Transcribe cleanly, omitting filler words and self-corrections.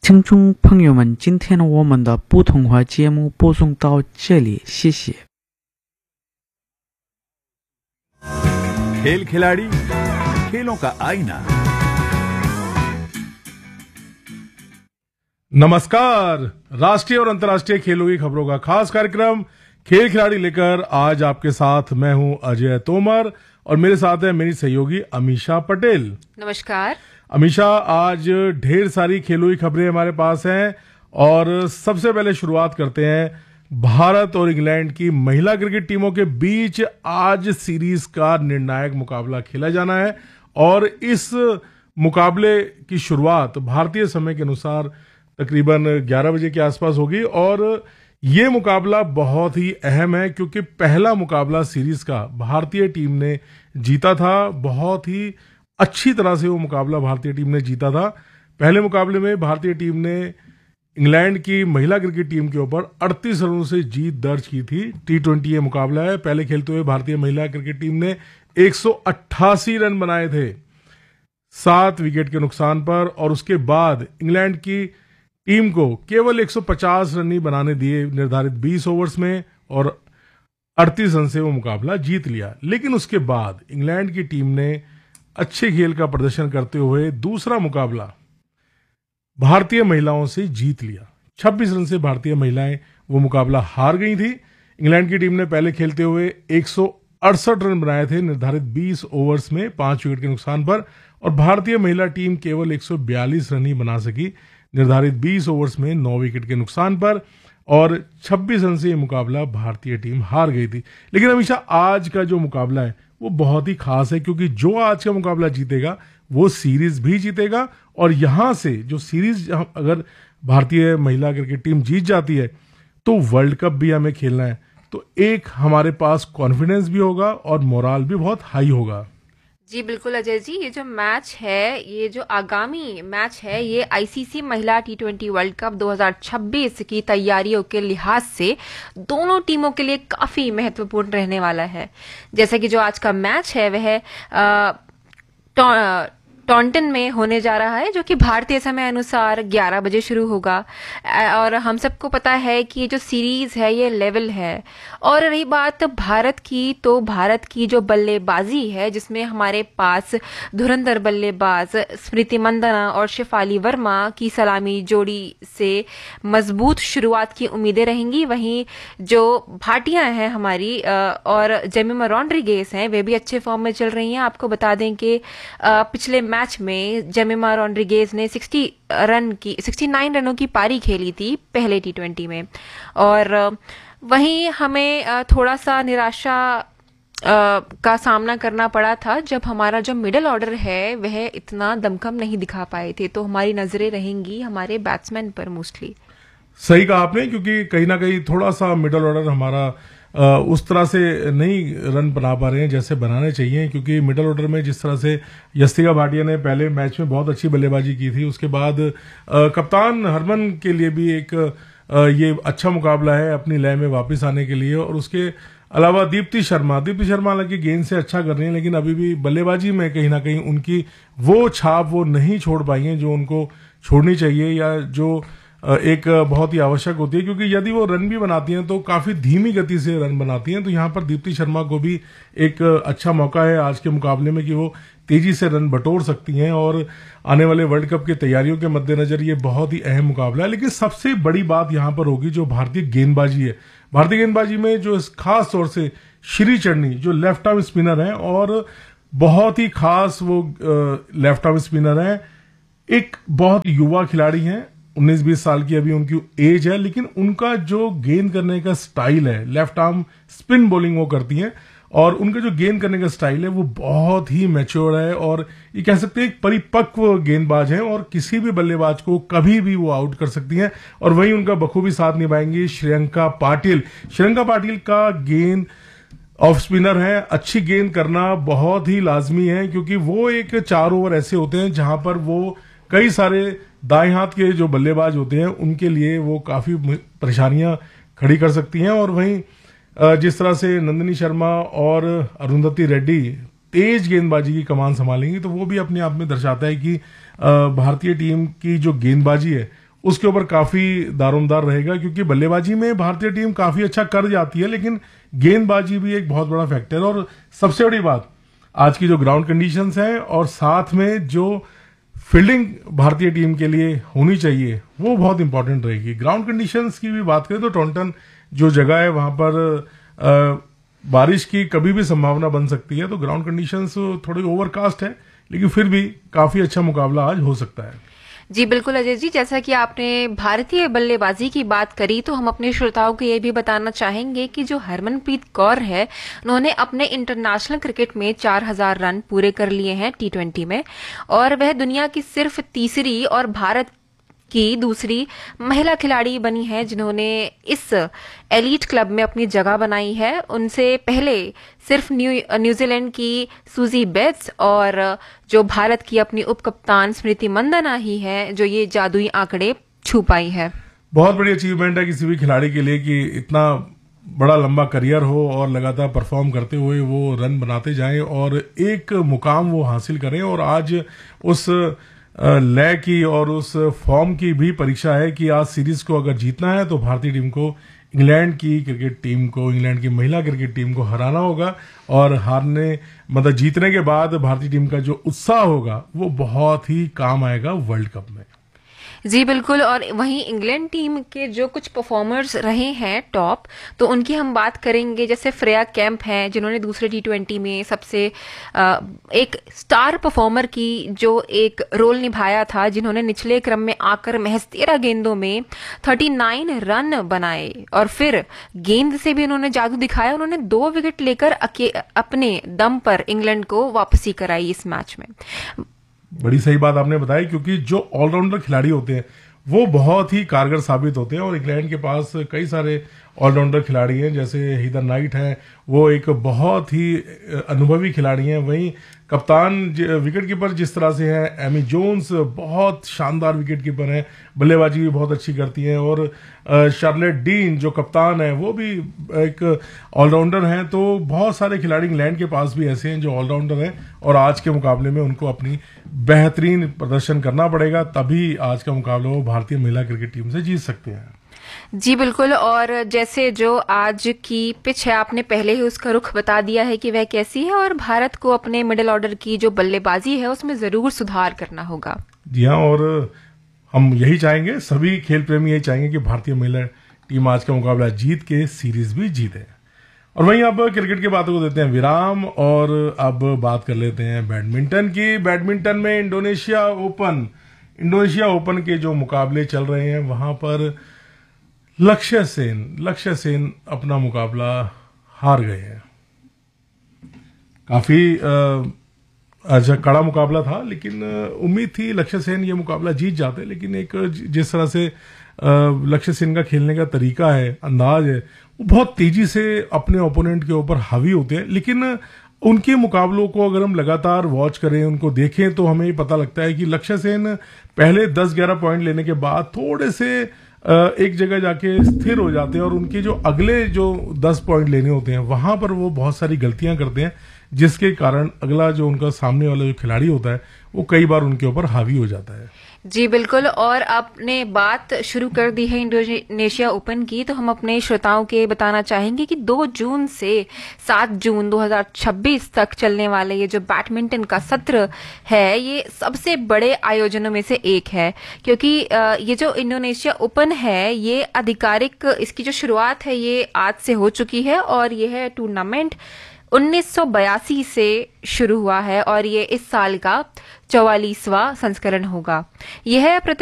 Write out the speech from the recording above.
听众朋友们，今天我们的普通话节目播送到这里，谢谢。 खेल खिलाड़ी खेलों का आईना। नमस्कार। राष्ट्रीय और अंतर्राष्ट्रीय खेलों की खबरों का खास कार्यक्रम खेल खिलाड़ी लेकर आज आपके साथ मैं हूं अजय तोमर और मेरे साथ है मेरी सहयोगी अमीषा पटेल। नमस्कार अमीषा, आज ढेर सारी खेलों की खबरें हमारे पास हैं और सबसे पहले शुरुआत करते हैं भारत और इंग्लैंड की महिला क्रिकेट टीमों के बीच आज सीरीज का निर्णायक मुकाबला खेला जाना है और इस मुकाबले की शुरुआत भारतीय समय के अनुसार तकरीबन 11 बजे के आसपास होगी और ये मुकाबला बहुत ही अहम है क्योंकि पहला मुकाबला सीरीज का भारतीय टीम ने जीता था। बहुत ही अच्छी तरह से वो मुकाबला भारतीय टीम ने जीता था। पहले मुकाबले में भारतीय टीम ने इंग्लैंड की महिला क्रिकेट टीम के ऊपर 38 रनों से जीत दर्ज की थी। T20 ये मुकाबला है। पहले खेलते हुए भारतीय महिला क्रिकेट टीम ने 188 रन बनाए थे 7 विकेट के नुकसान पर और उसके बाद इंग्लैंड की टीम को केवल 150 रन ही बनाने दिए निर्धारित 20 ओवर्स में और 38 रन से वो मुकाबला जीत लिया। लेकिन उसके बाद इंग्लैंड की टीम ने अच्छे खेल का प्रदर्शन करते हुए दूसरा मुकाबला भारतीय महिलाओं से जीत लिया। 26 रन से भारतीय महिलाएं वो मुकाबला हार गई थी। इंग्लैंड की टीम ने पहले खेलते हुए 168 रन बनाए थे निर्धारित 20 ओवर्स में 5 विकेट के नुकसान पर और भारतीय महिला टीम केवल 142 रन ही बना सकी निर्धारित 20 ओवर्स में 9 विकेट के नुकसान पर और 26 रन से ये मुकाबला भारतीय टीम हार गई थी। लेकिन हमेशा आज का जो मुकाबला है वो बहुत ही खास है क्योंकि जो आज का मुकाबला जीतेगा वो सीरीज भी जीतेगा और यहां से जो सीरीज अगर भारतीय महिला क्रिकेट टीम जीत जाती है तो वर्ल्ड कप भी हमें खेलना है, तो एक हमारे पास कॉन्फिडेंस भी होगा और मोराल भी बहुत हाई होगा। जी बिल्कुल अजय जी, ये जो मैच है, ये जो आगामी मैच है, ये आईसीसी महिला T20 वर्ल्ड कप 2026 की तैयारियों के लिहाज से दोनों टीमों के लिए काफी महत्वपूर्ण रहने वाला है। जैसे कि जो आज का मैच है वह टॉन्टन में होने जा रहा है जो कि भारतीय समय अनुसार 11 बजे शुरू होगा और हम सबको पता है कि ये जो सीरीज है ये लेवल है। और रही बात भारत की, तो भारत की जो बल्लेबाजी है जिसमें हमारे पास धुरंधर बल्लेबाज स्मृति मंदाना और शेफाली वर्मा की सलामी जोड़ी से मजबूत शुरुआत की उम्मीदें रहेंगी। वहीं जो भाटियां हैं हमारी और जेमिमा रॉड्रिगेज हैं वे भी अच्छे फॉर्म में चल रही हैं। आपको बता दें कि पिछले मैच में जेमिमा रॉड्रिगेज ने 69 रनों की पारी खेली थी पहले T20 में और वहीं हमें थोड़ा सा निराशा का सामना करना पड़ा था जब हमारा जो मिडिल ऑर्डर है वह इतना दमखम नहीं दिखा पाए थे। तो हमारी नजरें रहेंगी हमारे बैट्समैन पर मोस्टली। सही कहा आपने क्योंकि कहीं ना कहीं थोड़ा सा मिडिल ऑर्डर हमारा उस तरह से नहीं रन बना पा रहे हैं जैसे बनाने चाहिए क्योंकि मिडिल ऑर्डर में जिस तरह से यस्तिका भाटिया ने पहले मैच में बहुत अच्छी बल्लेबाजी की थी, उसके बाद कप्तान हरमन के लिए भी एक ये अच्छा मुकाबला है अपनी लय में वापस आने के लिए। और उसके अलावा दीप्ति शर्मा हालांकि गेंद से अच्छा कर रही है लेकिन अभी भी बल्लेबाजी में कहीं ना कहीं उनकी वो छाप वो नहीं छोड़ पाई है जो उनको छोड़नी चाहिए या जो एक बहुत ही आवश्यक होती है क्योंकि यदि वो रन भी बनाती हैं तो काफी धीमी गति से रन बनाती हैं। तो यहाँ पर दीप्ति शर्मा को भी एक अच्छा मौका है आज के मुकाबले में कि वो तेजी से रन बटोर सकती हैं और आने वाले वर्ल्ड कप की तैयारियों के मद्देनजर ये बहुत ही अहम मुकाबला है। लेकिन सबसे बड़ी बात यहाँ पर होगी जो भारतीय गेंदबाजी है। भारतीय गेंदबाजी में जो खास तौर से श्री चढ़नी जो लेफ्ट आर्म स्पिनर है और बहुत ही खास वो लेफ्ट आर्म स्पिनर है, एक बहुत युवा खिलाड़ी है, 19-20 साल की अभी उनकी एज है, लेकिन उनका जो गेंद करने का स्टाइल है, लेफ्ट आर्म स्पिन बॉलिंग वो करती हैं और उनका जो गेंद करने का स्टाइल है वो बहुत ही मैच्योर है और ये कह सकते हैं एक परिपक्व गेंदबाज है और किसी भी बल्लेबाज को कभी भी वो आउट कर सकती हैं। और वहीं उनका बखूबी साथ निभाएंगी श्रियंका पाटिल का गेंद ऑफ स्पिनर है। अच्छी गेंद करना बहुत ही लाजमी है क्योंकि वो एक 4 ओवर ऐसे होते हैं जहां पर वो कई सारे दाएं हाथ के जो बल्लेबाज होते हैं उनके लिए वो काफी परेशानियां खड़ी कर सकती हैं। और वहीं जिस तरह से नंदिनी शर्मा और अरुंधति रेड्डी तेज गेंदबाजी की कमान संभालेंगी तो वो भी अपने आप में दर्शाता है कि भारतीय टीम की जो गेंदबाजी है उसके ऊपर काफी दारोमदार रहेगा, क्योंकि बल्लेबाजी में भारतीय टीम काफी अच्छा कर जाती है, लेकिन गेंदबाजी भी एक बहुत बड़ा फैक्टर है। और सबसे बड़ी बात, आज की जो ग्राउंड कंडीशंस हैं और साथ में जो फील्डिंग भारतीय टीम के लिए होनी चाहिए वो बहुत इंपॉर्टेंट रहेगी। ग्राउंड कंडीशंस की भी बात करें तो टॉन्टन जो जगह है वहां पर बारिश की कभी भी संभावना बन सकती है, तो ग्राउंड कंडीशंस थोड़ी ओवरकास्ट है, लेकिन फिर भी काफी अच्छा मुकाबला आज हो सकता है। जी बिल्कुल अजय जी, जैसा कि आपने भारतीय बल्लेबाजी की बात करी तो हम अपने श्रोताओं को ये भी बताना चाहेंगे कि जो हरमनप्रीत कौर है, उन्होंने अपने इंटरनेशनल क्रिकेट में 4000 रन पूरे कर लिए हैं T20 में, और वह दुनिया की सिर्फ तीसरी और भारत की दूसरी महिला खिलाड़ी बनी है जिन्होंने इस एलीट क्लब में अपनी जगह बनाई है। उनसे पहले सिर्फ न्यूजीलैंड की सूजी बेट्स और जो भारत की अपनी उपकप्तान स्मृति मंदाना ही है जो ये जादुई आंकड़े छू पाई है। बहुत बड़ी अचीवमेंट है किसी भी खिलाड़ी के लिए कि इतना बड़ा लंबा करियर हो और लगातार परफॉर्म करते हुए वो रन बनाते जाएं और एक मुकाम वो हासिल करें। और आज उस लय की और उस फॉर्म की भी परीक्षा है कि आज सीरीज को अगर जीतना है तो भारतीय टीम को इंग्लैंड की क्रिकेट टीम को, इंग्लैंड की महिला क्रिकेट टीम को हराना होगा। और जीतने के बाद भारतीय टीम का जो उत्साह होगा वो बहुत ही काम आएगा वर्ल्ड कप में। जी बिल्कुल, और वहीं इंग्लैंड टीम के जो कुछ परफॉर्मर्स रहे हैं टॉप, तो उनकी हम बात करेंगे। जैसे फ्रेया कैंप हैं जिन्होंने दूसरे T20 में सबसे एक स्टार परफॉर्मर की जो एक रोल निभाया था, जिन्होंने निचले क्रम में आकर महज 13 गेंदों में 39 रन बनाए और फिर गेंद से भी उन्होंने जादू दिखाया। उन्होंने 2 विकेट लेकर अपने दम पर इंग्लैंड को वापसी कराई इस मैच में। बड़ी सही बात आपने बताई, क्योंकि जो ऑलराउंडर खिलाड़ी होते हैं वो बहुत ही कारगर साबित होते हैं और इंग्लैंड के पास कई सारे ऑलराउंडर खिलाड़ी हैं। जैसे हीदर नाइट हैं, वो एक बहुत ही अनुभवी खिलाड़ी हैं। वहीं कप्तान विकेट कीपर जिस तरह से है, एमी जोन्स बहुत शानदार विकेट कीपर हैं, बल्लेबाजी भी बहुत अच्छी करती हैं। और शार्लेट डीन जो कप्तान है वो भी एक ऑलराउंडर हैं। तो बहुत सारे खिलाड़ी इंग्लैंड के पास भी ऐसे हैं जो ऑलराउंडर हैं और आज के मुकाबले में उनको अपनी बेहतरीन प्रदर्शन करना पड़ेगा, तभी आज का मुकाबला वो भारतीय महिला क्रिकेट टीम से जीत सकते हैं। जी बिल्कुल, और जैसे जो आज की पिच है आपने पहले ही उसका रुख बता दिया है कि वह कैसी है, और भारत को अपने मिडिल ऑर्डर की जो बल्लेबाजी है उसमें जरूर सुधार करना होगा। जी हाँ, और हम यही चाहेंगे, सभी खेल प्रेमी यही चाहेंगे कि भारतीय महिला टीम आज का मुकाबला जीत के सीरीज भी जीते। और वहीं अब क्रिकेट की बातों को देते हैं विराम और अब बात कर लेते हैं बैडमिंटन की। बैडमिंटन में इंडोनेशिया ओपन के जो मुकाबले चल रहे हैं वहां पर लक्ष्य सेन अपना मुकाबला हार गए हैं। काफी अच्छा कड़ा मुकाबला था, लेकिन उम्मीद थी लक्ष्य सेन ये मुकाबला जीत जाते, लेकिन एक जिस तरह से लक्ष्य सेन का खेलने का तरीका है, अंदाज है, वो बहुत तेजी से अपने ओपोनेंट के ऊपर हावी होते हैं। लेकिन उनके मुकाबलों को अगर हम लगातार वॉच करें, उनको देखें, तो हमें पता लगता है कि लक्ष्य सेन पहले 10-11 पॉइंट लेने के बाद थोड़े से एक जगह जाके स्थिर हो जाते हैं और उनके जो अगले जो 10 पॉइंट लेने होते हैं वहां पर वो बहुत सारी गलतियां करते हैं, जिसके कारण अगला जो उनका सामने वाला जो खिलाड़ी होता है वो कई बार उनके ऊपर हावी हो जाता है। जी बिल्कुल, और आपने बात शुरू कर दी है इंडोनेशिया ओपन की, तो हम अपने श्रोताओं के बताना चाहेंगे कि 2 जून से 7 जून 2026 तक चलने वाले ये जो बैडमिंटन का सत्र है ये सबसे बड़े आयोजनों में से एक है, क्योंकि ये जो इंडोनेशिया ओपन है ये आधिकारिक इसकी जो शुरुआत है ये आज से हो चुकी है और यह टूर्नामेंट 1982 से शुरू हुआ है और ये इस साल का 44वां संस्करण होगा। यह